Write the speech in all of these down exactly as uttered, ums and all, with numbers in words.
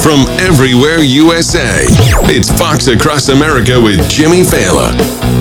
from everywhere U S A. It's Fox Across America with Jimmy Failla.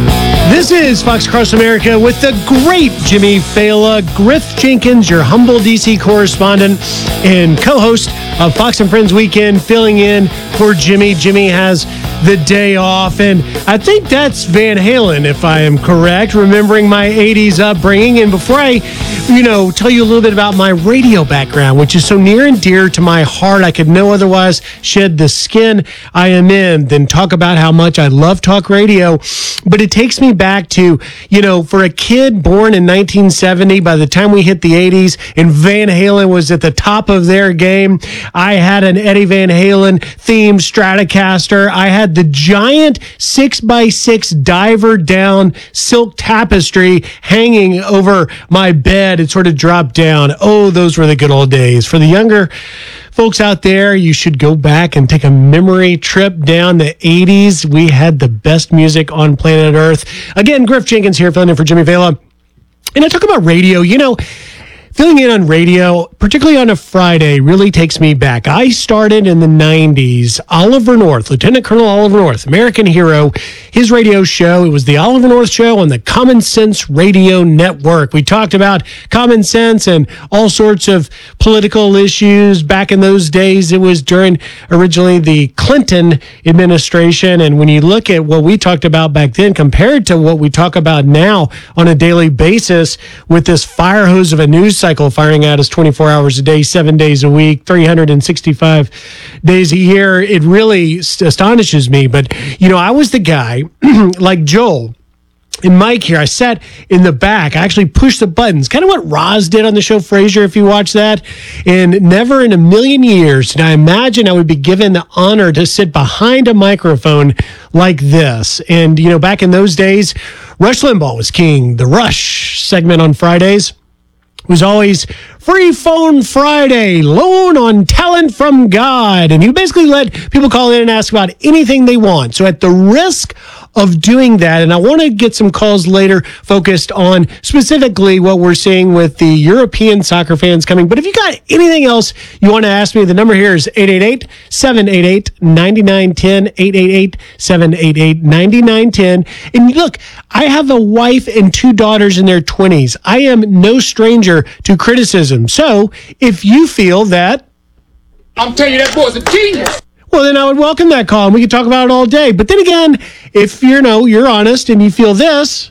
This is Fox Across America with the great Jimmy Failla. Griff Jenkins, your humble D C correspondent and co-host of Fox and Friends Weekend, filling in for Jimmy. Jimmy has the day off, and I think that's Van Halen, if I am correct, remembering my eighties upbringing. And before I, you know, tell you a little bit about my radio background, which is so near and dear to my heart, I could no otherwise shed the skin I am in than talk about how much I love talk radio. But it takes me back to, you know, for a kid born in nineteen seventy, by the time we hit the eighties and Van Halen was at the top of their game, I had an Eddie Van Halen themed Stratocaster. I had the giant six by six diver down silk tapestry hanging over my bed. It sort of dropped down. Oh, those were the good old days. For the younger folks out there, you should go back and take a memory trip down the eighties. We had the best music on planet Earth. Again, Griff Jenkins here, filling in for Jimmy Failla. And I talk about radio. You know, filling in on radio, particularly on a Friday, really takes me back. I started in the nineties. Oliver North, Lieutenant Colonel Oliver North, American hero, his radio show, it was the Oliver North Show on the Common Sense Radio Network. We talked about common sense and all sorts of political issues. Back in those days, it was during originally the Clinton administration. And when you look at what we talked about back then compared to what we talk about now on a daily basis with this fire hose of a news cycle firing at us twenty-four hours a day, seven days a week, three hundred sixty-five days a year, it really astonishes me. But, you know, I was the guy like Joel and Mike here. I sat in the back. I actually pushed the buttons, kind of what Roz did on the show Frasier, if you watch that. And never in a million years did I imagine I would be given the honor to sit behind a microphone like this. And, you know, back in those days, Rush Limbaugh was king. The Rush segment on Fridays was always Free Phone Friday, loan on talent from God. And he basically let people call in and ask about anything they want. So at the risk of doing that, and I want to get some calls later focused on specifically what we're seeing with the European soccer fans coming. But if you got anything else you want to ask me, the number here is eight eight eight, seven eight eight, nine nine one zero, eight eight eight, seven eight eight, nine nine one zero. And look, I have a wife and two daughters in their twenties. I am no stranger to criticism. So if you feel that, I'm telling you, that boy's a genius. well, then I would welcome that call and we could talk about it all day. But then again, if you know you're honest and you feel this,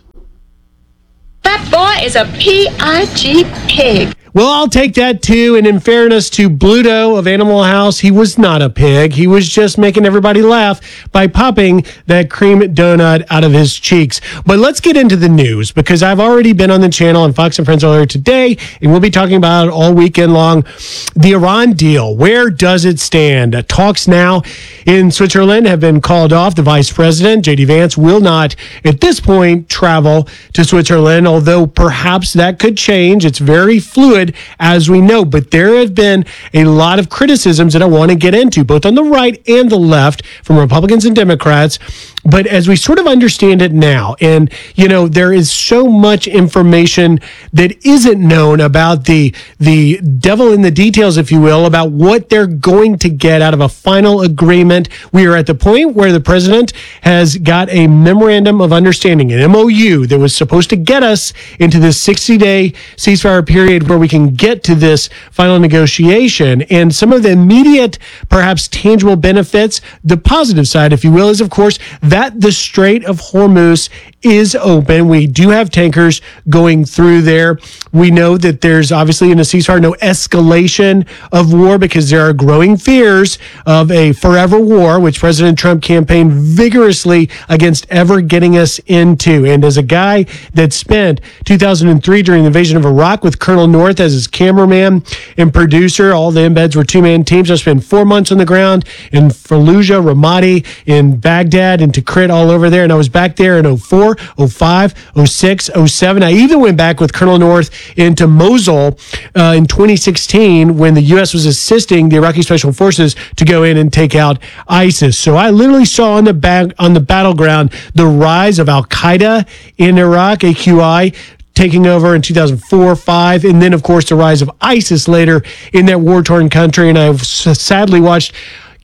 that boy is a P I G pig. well, I'll take that too. And in fairness to Bluto of Animal House, he was not a pig. He was just making everybody laugh by popping that cream donut out of his cheeks. But let's get into the news, because I've already been on the channel on Fox and Friends earlier today, and we'll be talking about it all weekend long. The Iran deal, where does it stand? Uh, talks now in Switzerland have been called off. The vice president, J D Vance, will not at this point travel to Switzerland, although perhaps that could change. It's very fluid, as we know, but there have been a lot of criticisms that I want to get into, both on the right and the left, from Republicans and Democrats. But as we sort of understand it now, and, you know, there is so much information that isn't known about the the devil in the details, if you will, about what they're going to get out of a final agreement. We are at the point where the president has got a memorandum of understanding, an M O U, that was supposed to get us into this sixty-day ceasefire period where we can get to this final negotiation. And some of the immediate, perhaps tangible benefits, the positive side, if you will, is, of course, that the Strait of Hormuz is open. We do have tankers going through there. We know that there's obviously in a ceasefire no escalation of war, because there are growing fears of a forever war, which President Trump campaigned vigorously against ever getting us into. And as a guy that spent two thousand three during the invasion of Iraq with Colonel North as his cameraman and producer, all the embeds were two-man teams. I spent four months on the ground in Fallujah, Ramadi, in Baghdad, and Tikrit, all over there. And I was back there in oh four, oh five, oh six, oh seven. I even went back with Colonel North into Mosul uh, in twenty sixteen when the U S was assisting the Iraqi Special Forces to go in and take out ISIS. So I literally saw on the back, on the battleground the rise of Al-Qaeda in Iraq, A Q I, taking over in two thousand four, five, and then, of course, the rise of ISIS later in that war-torn country. And I've sadly watched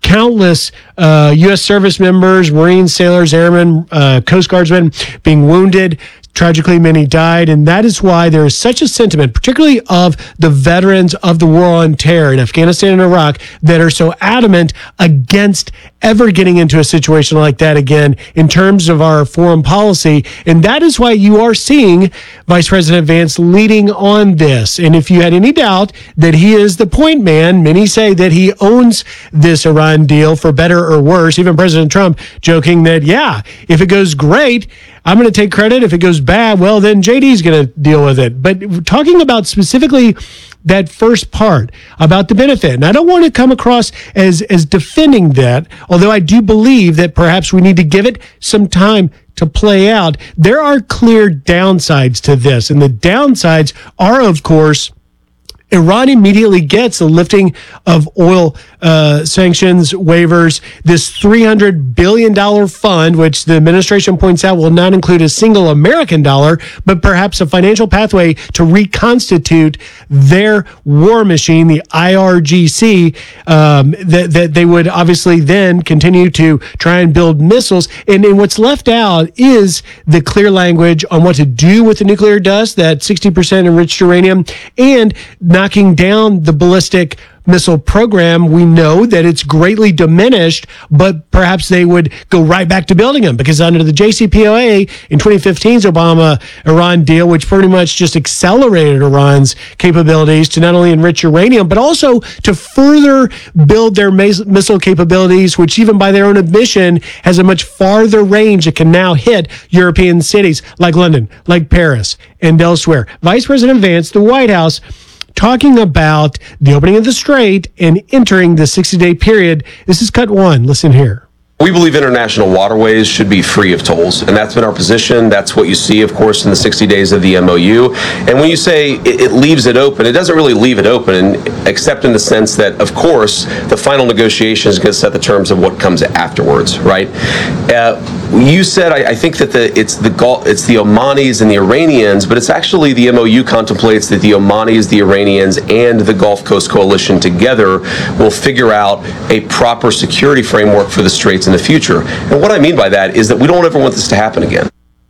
countless uh, U S service members, Marines, sailors, airmen, uh, Coast Guardsmen being wounded. Tragically, many died, and that is why there is such a sentiment, particularly of the veterans of the war on terror in Afghanistan and Iraq, that are so adamant against ever getting into a situation like that again in terms of our foreign policy. And that is why you are seeing Vice President Vance leading on this. And if you had any doubt that he is the point man, many say that he owns this Iran deal for better or worse. Even President Trump joking that, yeah, if it goes great, I'm going to take credit. If it goes bad, well, then J D's going to deal with it. But talking about specifically that first part about the benefit, and I don't want to come across as, as defending that, although I do believe that perhaps we need to give it some time to play out. There are clear downsides to this, and the downsides are, of course, Iran immediately gets the lifting of oil uh, sanctions waivers, this three hundred billion dollars fund, which the administration points out will not include a single American dollar, but perhaps a financial pathway to reconstitute their war machine, the I R G C, um, that, that they would obviously then continue to try and build missiles. And, and what's left out is the clear language on what to do with the nuclear dust, that sixty percent enriched uranium, and not knocking down the ballistic missile program. We know that it's greatly diminished, but perhaps they would go right back to building them, because under the J C P O A in twenty fifteen's Obama-Iran deal, which pretty much just accelerated Iran's capabilities to not only enrich uranium, but also to further build their missile capabilities, which even by their own admission has a much farther range that can now hit European cities like London, like Paris, and elsewhere. Vice President Vance, the White House, talking about the opening of the strait and entering the sixty-day period. This is cut one. Listen here. We believe international waterways should be free of tolls, and that's been our position. That's what you see, of course, in the sixty days of the M O U. And when you say it, it leaves it open, it doesn't really leave it open, except in the sense that, of course, the final negotiation is going to set the terms of what comes afterwards, right? Uh, you said, I, I think that the it's the Gulf, it's the Omanis and the Iranians, but it's actually the M O U contemplates that the Omanis, the Iranians, and the Gulf Coast Coalition together will figure out a proper security framework for the straits in the future. And what I mean by that is that we don't ever want this to happen again.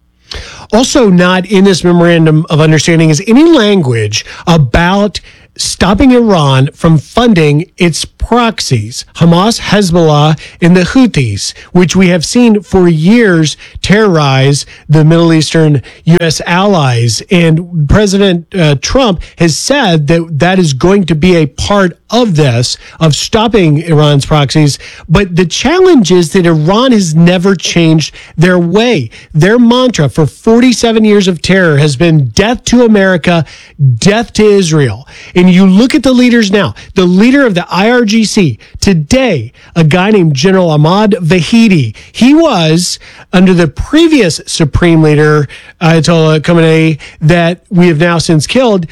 Also not in this memorandum of understanding is any language about stopping Iran from funding its proxies, Hamas, Hezbollah, and the Houthis, which we have seen for years terrorize the Middle Eastern U S allies. And President uh, Trump has said that that is going to be a part of this, of stopping Iran's proxies. But the challenge is that Iran has never changed their way. Their mantra for forty-seven years of terror has been death to America, death to Israel. And you look at the leaders now, the leader of the I R G C today, a guy named General Ahmad Vahidi. He was under the previous supreme leader, Ayatollah Khamenei, that we have now since killed.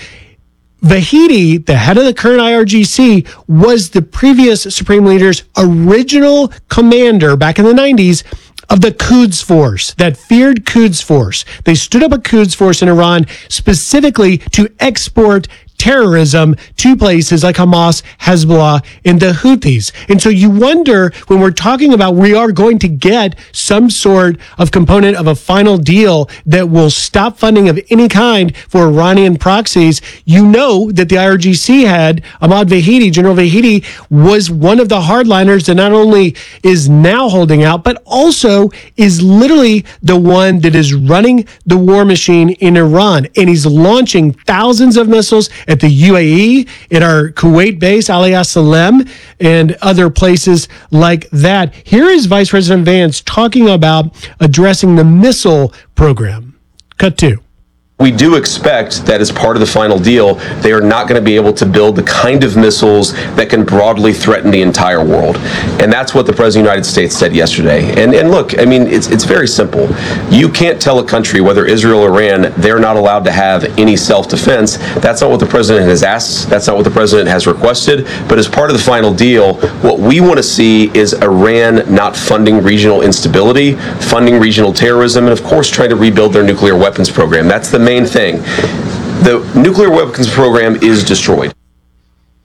Vahidi, the head of the current I R G C, was the previous supreme leader's original commander back in the nineties of the Quds Force, that feared Quds Force. They stood up a Quds Force in Iran specifically to export terrorism to places like Hamas, Hezbollah, and the Houthis. And so you wonder, when we're talking about we are going to get some sort of component of a final deal that will stop funding of any kind for Iranian proxies, you know that the I R G C head, Ahmad Vahidi, General Vahidi, was one of the hardliners that not only is now holding out, but also is literally the one that is running the war machine in Iran. And he's launching thousands of missiles at the U A E, at our Kuwait base, Aliyah Salem, and other places like that. Here is Vice President Vance talking about addressing the missile program. Cut two. We do expect that as part of the final deal, they are not going to be able to build the kind of missiles that can broadly threaten the entire world. And that's what the President of the United States said yesterday. And and look, I mean, it's it's very simple. You can't tell a country, whether Israel or Iran, they're not allowed to have any self-defense. That's not what the President has asked. That's not what the President has requested. But as part of the final deal, what we want to see is Iran not funding regional instability, funding regional terrorism, and of course trying to rebuild their nuclear weapons program. That's the main thing. The nuclear weapons program is destroyed.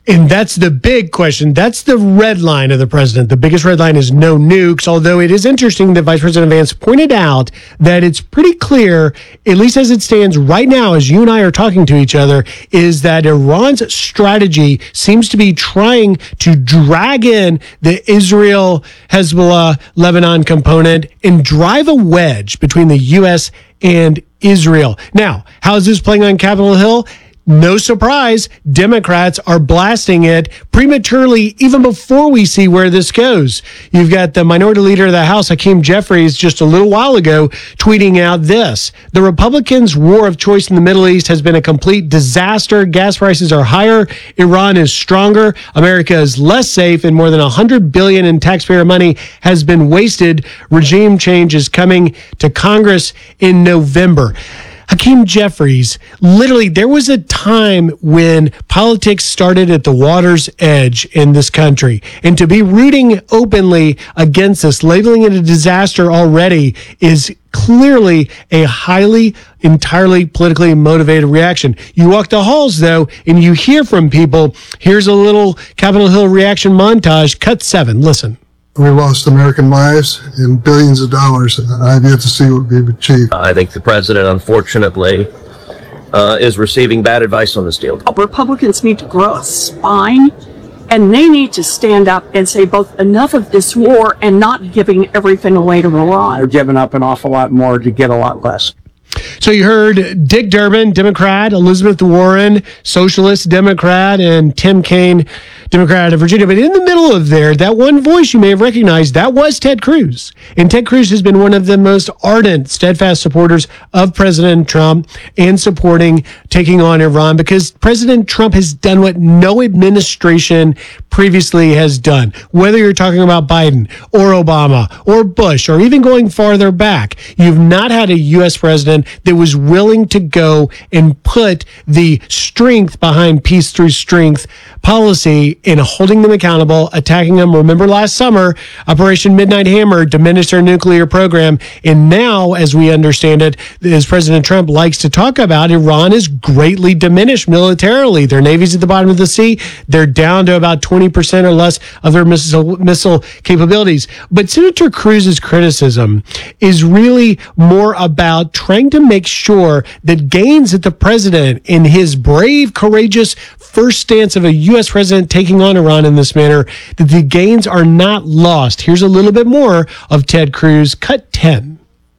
And that's the big question. That's the red line of the president. The biggest red line is no nukes, although it is interesting that Vice President Vance pointed out that it's pretty clear, at least as it stands right now, as you and I are talking to each other, is that Iran's strategy seems to be trying to drag in the Israel, Hezbollah, Lebanon component and drive a wedge between the U S and Israel. Now, how is this playing on Capitol Hill? No surprise, Democrats are blasting it prematurely even before we see where this goes. You've got the minority leader of the House, Hakeem Jeffries, just a little while ago tweeting out this. The Republicans' war of choice in the Middle East has been a complete disaster. Gas prices are higher. Iran is stronger. America is less safe, and more than one hundred billion dollars in taxpayer money has been wasted. Regime change is coming to Congress in November. Hakeem Jeffries, literally, there was a time when politics started at the water's edge in this country. And to be rooting openly against this, labeling it a disaster already, is clearly a highly, entirely politically motivated reaction. You walk the halls, though, and you hear from people. Here's a little Capitol Hill reaction montage. Cut seven. Listen. We lost American lives and billions of dollars, and I've yet to see what we've achieved. I think the president, unfortunately, uh, is receiving bad advice on this deal. Republicans need to grow a spine, and they need to stand up and say both enough of this war and not giving everything away to Iran. They're giving up an awful lot more to get a lot less. So you heard Dick Durbin, Democrat, Elizabeth Warren, Socialist Democrat, and Tim Kaine, Democrat of Virginia. But in the middle of there, that one voice you may have recognized, that was Ted Cruz. And Ted Cruz has been one of the most ardent, steadfast supporters of President Trump and supporting taking on Iran, because President Trump has done what no administration previously has done. Whether you're talking about Biden or Obama or Bush or even going farther back, you've not had a U S president that was willing to go and put the strength behind peace through strength policy in holding them accountable, attacking them. Remember last summer, Operation Midnight Hammer diminished their nuclear program. And now, as we understand it, as President Trump likes to talk about, Iran is greatly diminished militarily. Their navy's at the bottom of the sea. They're down to about twenty percent or less of their missile, missile capabilities. But Senator Cruz's criticism is really more about trying to make sure that gains that the president, in his brave, courageous first stance of a U S president taking on Iran in this manner, that the gains are not lost. Here's a little bit more of Ted Cruz, cut ten.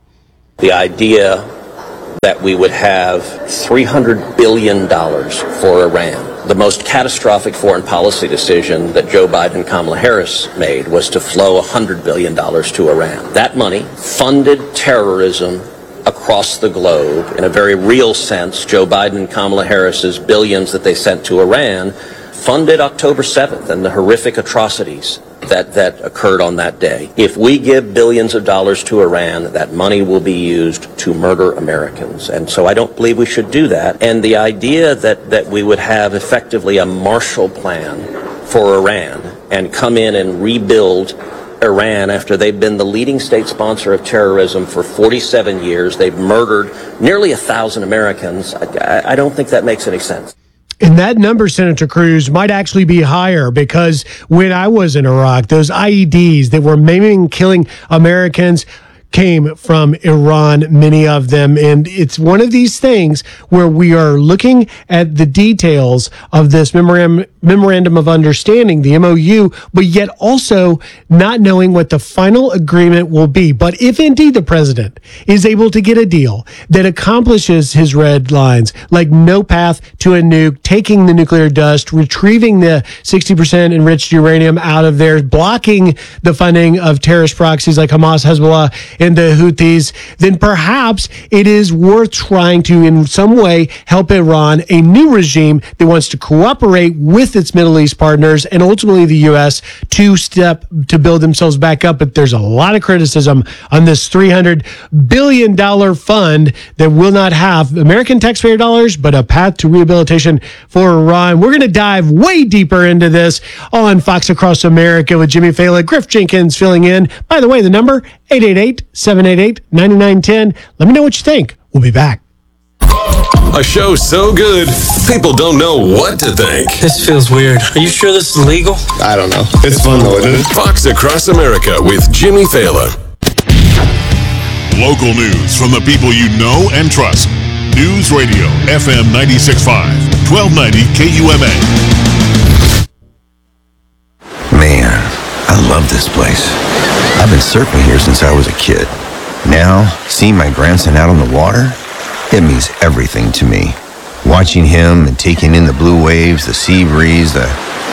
The idea that we would have three hundred billion dollars for Iran. The most catastrophic foreign policy decision that Joe Biden and Kamala Harris made was to flow one hundred billion dollars to Iran. That money funded terrorism across the globe. In a very real sense, Joe Biden and Kamala Harris's billions that they sent to Iran funded October seventh and the horrific atrocities that, that occurred on that day. If we give billions of dollars to Iran, that money will be used to murder Americans. And so I don't believe we should do that. And the idea that, that we would have effectively a Marshall Plan for Iran and come in and rebuild Iran after they've been the leading state sponsor of terrorism for forty-seven years, they've murdered nearly a thousand Americans. I, I don't think that makes any sense. And that number, Senator Cruz, might actually be higher, because when I was in Iraq, those I E Ds that were maiming and killing Americans came from Iran, many of them. And it's one of these things where we are looking at the details of this memorandum, memorandum of understanding, the M O U, but yet also not knowing what the final agreement will be. But if indeed the president is able to get a deal that accomplishes his red lines, like no path to a nuke, taking the nuclear dust, retrieving the sixty percent enriched uranium out of there, blocking the funding of terrorist proxies like Hamas, Hezbollah, and the Houthis, then perhaps it is worth trying to in some way help Iran, a new regime that wants to cooperate with its Middle East partners and ultimately the U S to step to build themselves back up. But there's a lot of criticism on this three hundred billion dollars fund that will not have American taxpayer dollars, but a path to rehabilitation for Iran. We're going to dive way deeper into this on Fox Across America with Jimmy Fallon, Griff Jenkins filling in. By the way, the number eight eight eight, seven eight eight, nine nine one zero. Let me know what you think. We'll be back. A show so good, people don't know what to think. This feels weird. Are you sure this is legal? I don't know. It's fun though, isn't it? Fox Across America with Jimmy Fallon. Local news from the people you know and trust. News Radio, F M ninety-six point five, twelve ninety K U M A. Man, I love this place. I've been surfing here since I was a kid. Now, seeing my grandson out on the water, it means everything to me. Watching him and taking in the blue waves, the sea breeze, the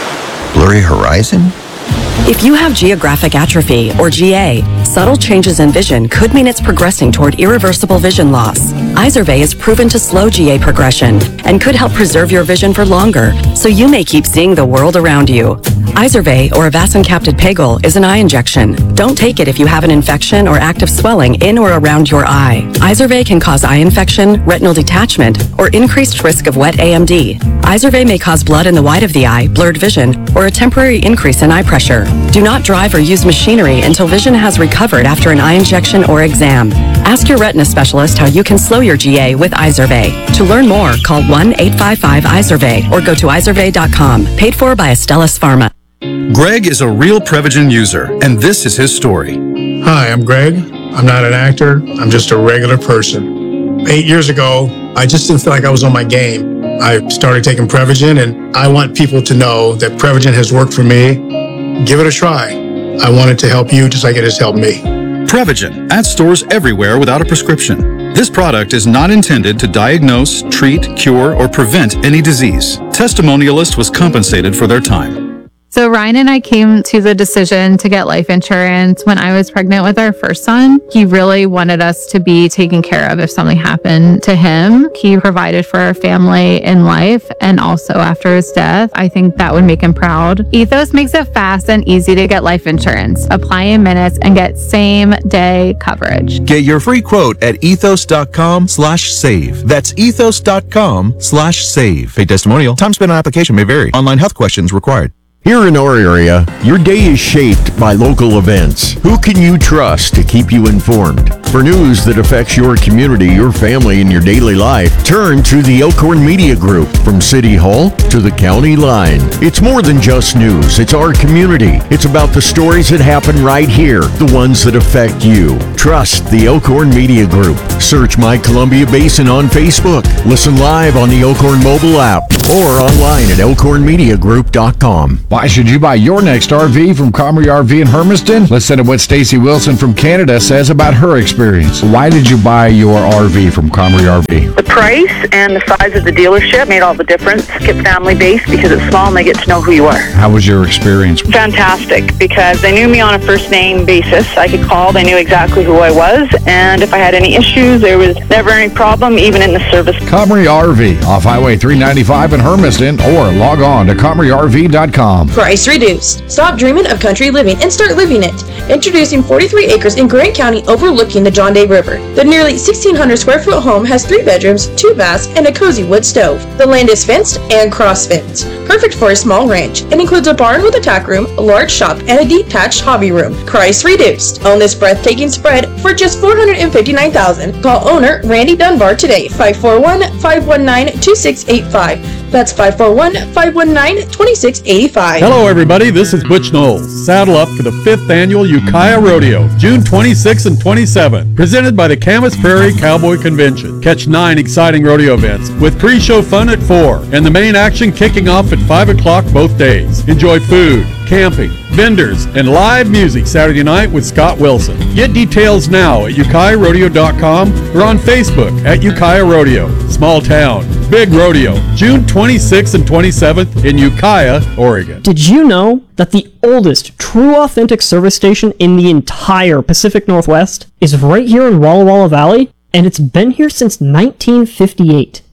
blurry horizon. If you have geographic atrophy, or G A, subtle changes in vision could mean it's progressing toward irreversible vision loss. Izervay is proven to slow G A progression and could help preserve your vision for longer, so you may keep seeing the world around you. Izervay, or avacincaptad pegol, is an eye injection. Don't take it if you have an infection or active swelling in or around your eye. Izervay can cause eye infection, retinal detachment, or increased risk of wet A M D. Izervay may cause blood in the white of the eye, blurred vision, or a temporary increase in eye pressure. Do not drive or use machinery until vision has recovered after an eye injection or exam. Ask your retina specialist how you can slow your G A with Izervay. To learn more, call one eight five five Izervay or go to izervay dot com. Paid for by Astellas Pharma. Greg is a real Prevagen user, and this is his story. Hi, I'm Greg. I'm not an actor. I'm just a regular person. Eight years ago, I just didn't feel like I was on my game. I started taking Prevagen, and I want people to know that Prevagen has worked for me. Give it a try. I want it to help you just like it has helped me. Prevagen, at stores everywhere without a prescription. This product is not intended to diagnose, treat, cure, or prevent any disease. Testimonialist was compensated for their time. So Ryan and I came to the decision to get life insurance when I was pregnant with our first son. He really wanted us to be taken care of if something happened to him. He provided for our family in life and also after his death. I think that would make him proud. Ethos makes it fast and easy to get life insurance. Apply in minutes and get same day coverage. Get your free quote at ethos.com slash save. That's ethos.com slash save. Paid testimonial. Time spent on application may vary. Online health questions required. Here in our area, your day is shaped by local events. Who can you trust to keep you informed? For news that affects your community, your family, and your daily life, turn to the Elkhorn Media Group. From City Hall to the county line. It's more than just news. It's our community. It's about the stories that happen right here, the ones that affect you. Trust the Elkhorn Media Group. Search My Columbia Basin on Facebook. Listen live on the Elkhorn mobile app or online at elkhorn media group dot com. Why should you buy your next R V from Comrie R V in Hermiston? Listen to what Stacy Wilson from Canada says about her experience. Why did you buy your R V from Comrie R V? The price and the size of the dealership made all the difference. Get family-based because it's small and they get to know who you are. How was your experience? Fantastic, because they knew me on a first-name basis. I could call, they knew exactly who I was, and if I had any issues, there was never any problem, even in the service. Comrie R V, off Highway three ninety-five in Hermiston, or log on to comrie R V dot com. Price reduced. Stop dreaming of country living and start living it. Introducing forty-three acres in Grant County overlooking the John Day River. The nearly sixteen hundred square foot home has three bedrooms, two baths, and a cozy wood stove. The land is fenced and cross-fenced. Perfect for a small ranch. It includes a barn with a tack room, a large shop, and a detached hobby room. Price reduced. Own this breathtaking spread for just four hundred fifty-nine thousand dollars. Call owner Randy Dunbar today, five four one, five one nine, two six eight five. That's five four one, five one nine, two six eight five. Hello everybody, this is Butch Knowles. Saddle up for the fifth annual Ukiah Rodeo, June twenty-sixth and twenty-seventh, presented by the Camas Prairie Cowboy Convention. Catch nine exciting rodeo events with pre-show fun at four and the main action kicking off at five o'clock both days. Enjoy food, camping, vendors, and live music Saturday night with Scott Wilson. Get details now at ukiah rodeo dot com or on Facebook at Ukiah Rodeo. Small town, big rodeo, June twenty-sixth and twenty-seventh in Ukiah, Oregon. Did you know that the oldest true authentic service station in the entire Pacific Northwest is right here in Walla Walla Valley? And it's been here since nineteen fifty-eight.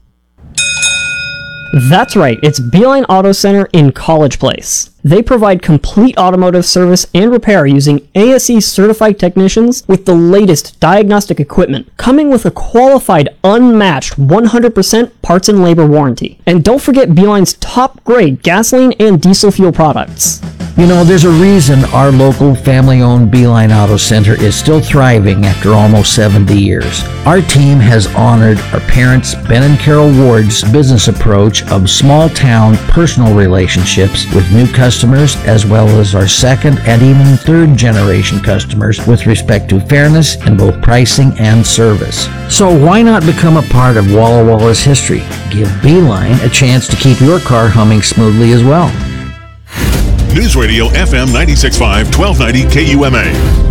That's right, it's Beeline Auto Center in College Place. They provide complete automotive service and repair using A S E certified technicians with the latest diagnostic equipment, coming with a qualified, unmatched one hundred percent parts and labor warranty. And don't forget Beeline's top grade gasoline and diesel fuel products. You know, there's a reason our local family-owned Beeline Auto Center is still thriving after almost seventy years. Our team has honored our parents, Ben and Carol Ward's business approach of small-town personal relationships with new customers, as well as our second and even third-generation customers with respect to fairness in both pricing and service. So why not become a part of Walla Walla's history? Give Beeline a chance to keep your car humming smoothly as well. News Radio F M ninety-six point five, twelve ninety K U M A.